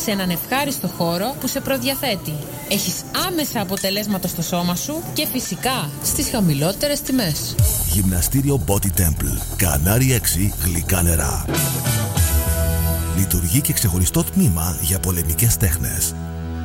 σε έναν ευχάριστο χώρο που σε προδιαθέτει. Έχεις άμεσα αποτελέσματα στο σώμα σου και φυσικά στις χαμηλότερες τιμές. Γυμναστήριο Body Temple. Κανάρι 6 γλυκά νερά. Λειτουργεί και ξεχωριστό τμήμα για πολεμικές τέχνες.